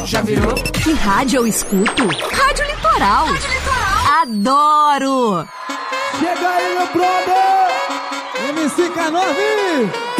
Já virou? Que rádio eu escuto? Rádio Litoral. Rádio Litoral. Adoro! Chega aí, meu brother! MC K9!